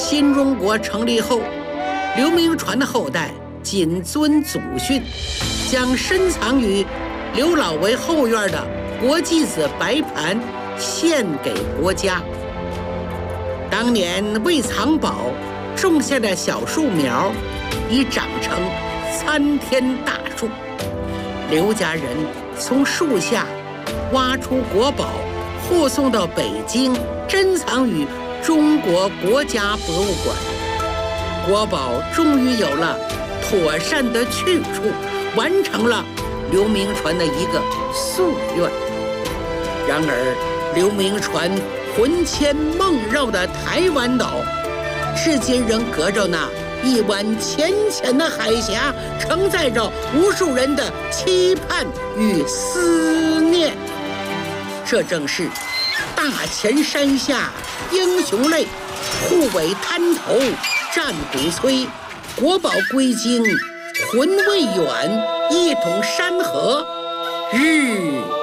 新中国成立后，刘铭传的后代谨遵祖训，将深藏于刘老为后院的国际子白盘献给国家。当年为藏宝种下的小树苗，已长成参天大树。刘家人从树下挖出国宝，护送到北京，珍藏于中国国家博物馆。国宝终于有了妥善的去处，完成了刘铭传的一个夙愿。然而，刘铭传魂牵梦绕的台湾岛，至今仍隔着那一湾浅浅的海峡，承载着无数人的期盼与思念。这正是大前山下英雄泪，护卫滩头战鼓催，国宝归京魂未远，一统山河日